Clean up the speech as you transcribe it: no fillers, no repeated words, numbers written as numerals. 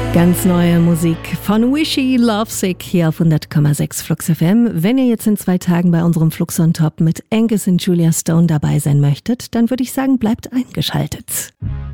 Ganz neue Musik von Wishy Lovesick hier auf 100,6 Flux FM. Wenn ihr jetzt in 2 Tagen bei unserem Flux on Top mit Angus und Julia Stone dabei sein möchtet, dann würde ich sagen, bleibt eingeschaltet.